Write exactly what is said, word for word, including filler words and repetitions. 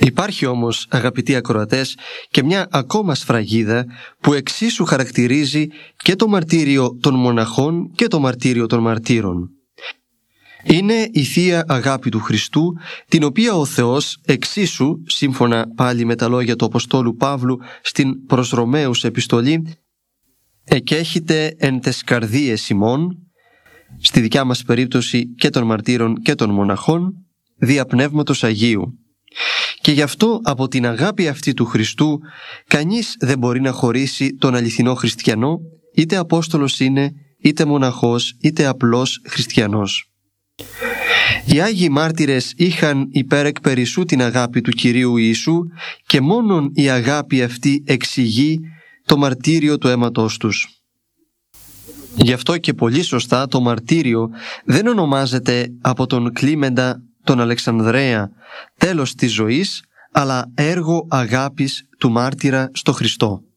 Υπάρχει όμως, αγαπητοί ακροατές, και μια ακόμα σφραγίδα που εξίσου χαρακτηρίζει και το μαρτύριο των μοναχών και το μαρτύριο των μαρτύρων. Είναι η Θεία Αγάπη του Χριστού, την οποία ο Θεός εξίσου, σύμφωνα πάλι με τα λόγια του Αποστόλου Παύλου στην προς Ρωμαίους επιστολή, «εκέχειται εν τες καρδίες ημών», στη δικιά μας περίπτωση και των μαρτύρων και των μοναχών, δια Πνεύματος Αγίου. Και γι' αυτό από την αγάπη αυτή του Χριστού κανείς δεν μπορεί να χωρίσει τον αληθινό χριστιανό, είτε Απόστολος είναι, είτε μοναχός, είτε απλός χριστιανός. Οι Άγιοι Μάρτυρες είχαν υπέρ εκ περισσού την αγάπη του Κυρίου Ιησού και μόνον η αγάπη αυτή εξηγεί το μαρτύριο του αίματος τους. Γι' αυτό και πολύ σωστά το μαρτύριο δεν ονομάζεται από τον Κλίμεντα τον Αλεξανδρέα τέλος της ζωής, αλλά έργο αγάπης του μάρτυρα στο Χριστό.